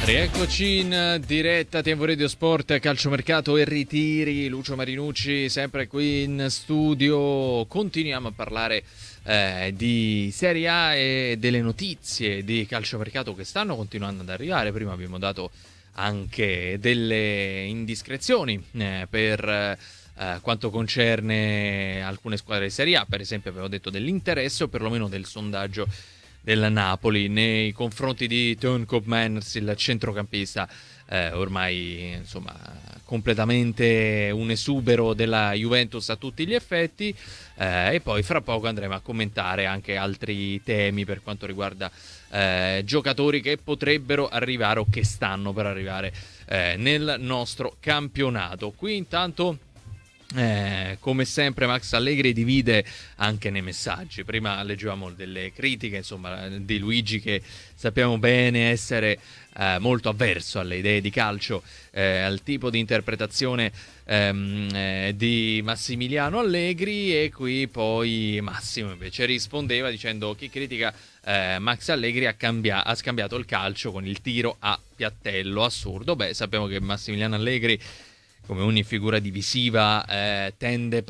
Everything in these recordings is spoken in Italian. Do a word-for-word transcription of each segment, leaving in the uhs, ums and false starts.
Rieccoci in diretta Tempo Radio Sport, calciomercato e ritiri. Lucio Marinucci sempre qui in studio. Continuiamo a parlare eh, di Serie A e delle notizie di calciomercato che stanno continuando ad arrivare. Prima abbiamo dato anche delle indiscrezioni eh, per eh, quanto concerne alcune squadre di Serie A. Per esempio abbiamo detto dell'interesse o perlomeno del sondaggio del Napoli nei confronti di Teun Koopmeiners, il centrocampista eh, ormai insomma completamente un esubero della Juventus a tutti gli effetti, eh, e poi fra poco andremo a commentare anche altri temi per quanto riguarda eh, giocatori che potrebbero arrivare o che stanno per arrivare eh, nel nostro campionato. Qui intanto Eh, come sempre Max Allegri divide anche nei messaggi. Prima leggevamo delle critiche insomma di Luigi, che sappiamo bene essere eh, molto avverso alle idee di calcio, eh, al tipo di interpretazione ehm, eh, di Massimiliano Allegri, e qui poi Massimo invece rispondeva dicendo: chi critica eh, Max Allegri ha, cambia- ha scambiato il calcio con il tiro a piattello. Assurdo. Beh, sappiamo che Massimiliano Allegri, come ogni figura divisiva, eh, tende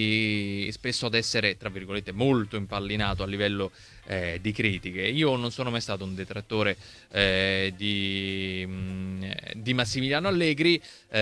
poi spesso ad essere, tra virgolette, molto impallinato a livello eh, di critiche. Io non sono mai stato un detrattore eh, di, mh, di Massimiliano Allegri,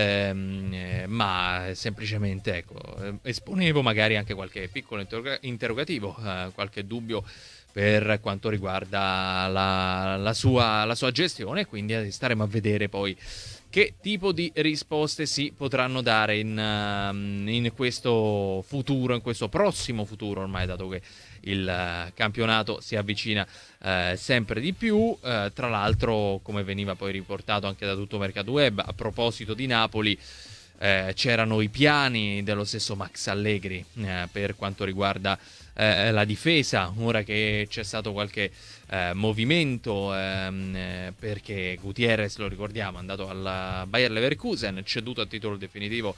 ehm, eh, ma semplicemente ecco, esponevo magari anche qualche piccolo interroga- interrogativo, eh, qualche dubbio per quanto riguarda la, la, sua, la sua gestione, quindi staremo a vedere poi che tipo di risposte si potranno dare in, uh, in questo futuro, in questo prossimo futuro ormai, dato che il uh, campionato si avvicina uh, sempre di più. Uh, tra l'altro, come veniva poi riportato anche da Tutto Mercato Web, a proposito di Napoli, eh, c'erano i piani dello stesso Max Allegri eh, per quanto riguarda eh, la difesa, ora che c'è stato qualche eh, movimento ehm, eh, perché Gutierrez, lo ricordiamo, è andato al Bayer Leverkusen, ceduto a titolo definitivo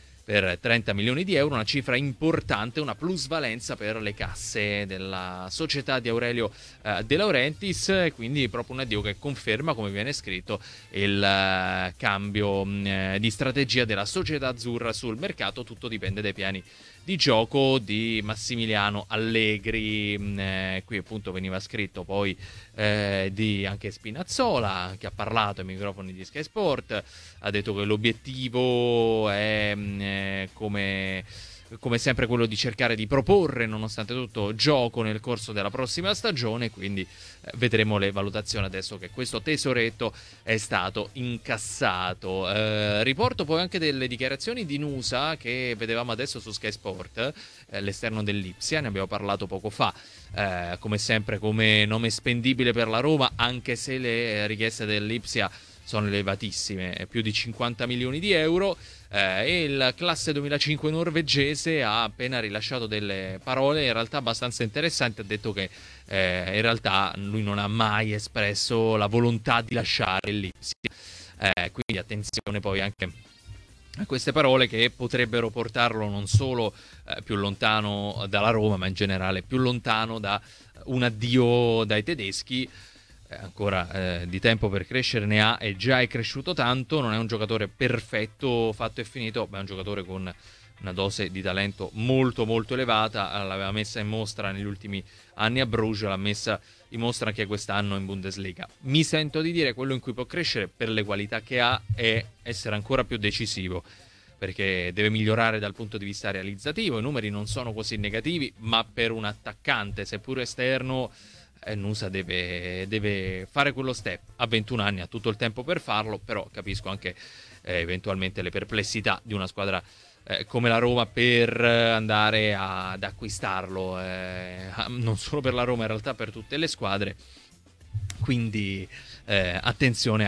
per trenta milioni di euro, una cifra importante, una plusvalenza per le casse della società di Aurelio eh, De Laurentiis, quindi proprio un addio che conferma, come viene scritto, il eh, cambio mh, di strategia della società azzurra sul mercato. Tutto dipende dai piani di gioco di Massimiliano Allegri. Eh, qui appunto veniva scritto poi eh, di anche Spinazzola, che ha parlato ai microfoni di Sky Sport, ha detto che l'obiettivo è eh, come come sempre quello di cercare di proporre nonostante tutto gioco nel corso della prossima stagione, quindi eh, vedremo le valutazioni adesso che questo tesoretto è stato incassato. Eh, riporto poi anche delle dichiarazioni di Nusa che vedevamo adesso su Sky Sport, eh, l'esterno dell'Ipsia, ne abbiamo parlato poco fa, eh, come sempre come nome spendibile per la Roma, anche se le richieste dell'Ipsia sono elevatissime, più di cinquanta milioni di euro. Eh, e il classe duemilacinque norvegese ha appena rilasciato delle parole in realtà abbastanza interessanti. Ha detto che eh, in realtà lui non ha mai espresso la volontà di lasciare l'Ipsia, eh, quindi attenzione poi anche a queste parole che potrebbero portarlo non solo eh, più lontano dalla Roma, ma in generale più lontano da un addio dai tedeschi. Eh, ancora eh, di tempo per crescere ne ha, e già è cresciuto tanto. Non è un giocatore perfetto, fatto e finito, ma è un giocatore con una dose di talento molto molto elevata. L'aveva messa in mostra negli ultimi anni a Bruges, l'ha messa in mostra anche quest'anno in Bundesliga. Mi sento di dire quello in cui può crescere per le qualità che ha è essere ancora più decisivo, perché deve migliorare dal punto di vista realizzativo. I numeri non sono così negativi, ma per un attaccante, seppur esterno, eh, Nusa deve, deve fare quello step. A ventuno anni ha tutto il tempo per farlo, però capisco anche eh, eventualmente le perplessità di una squadra eh, come la Roma per andare a, ad acquistarlo, eh, non solo per la Roma, in realtà per tutte le squadre. Quindi eh, attenzione